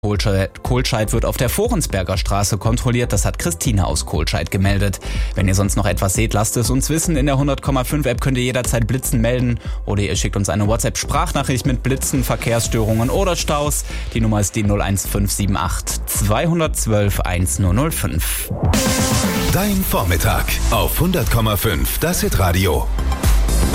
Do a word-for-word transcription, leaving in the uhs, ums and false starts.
Kohlscheid, Kohlscheid wird auf der Vorensberger Straße kontrolliert, das hat Christine aus Kohlscheid gemeldet. Wenn ihr sonst noch etwas seht, lasst es uns wissen. In der hundert Komma fünf App könnt ihr jederzeit Blitzen melden oder ihr schickt uns eine WhatsApp-Sprachnachricht mit Blitzen, Verkehrsstörungen oder Staus. Die Nummer ist die null eins fünf sieben acht zwei eins zwei eins null null fünf. Dein Vormittag auf hundert Komma fünf, das Hitradio.